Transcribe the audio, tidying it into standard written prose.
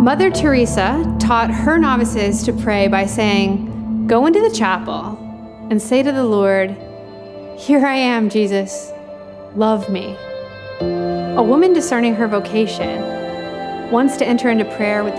Mother Teresa taught her novices to pray by saying, "Go into the chapel and say to the Lord, 'Here I am, Jesus, love me.'" A woman discerning her vocation wants to enter into prayer with